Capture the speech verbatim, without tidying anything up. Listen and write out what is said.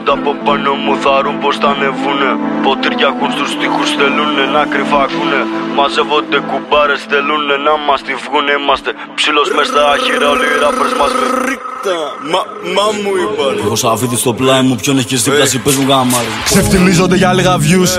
Από πάνω μου θαρούν πως θα ανεβούνε. Ποτήρια έχουν στους στίχους, θέλουνε να κρυφά ακούνε. Μαζεύονται κουμπάρες, θέλουνε να μας τη βγουνε. Είμαστε ψήλος μες στα άχυρα, όλοι οι ράπερς μας με ρίχτα. Μα, μα μου είπαν. Έχω σαφίδι στο πλάι μου, ποιον έχεις δίπλα, πες μου γάμαρι. Ξεφτιλίζονται για λίγα views.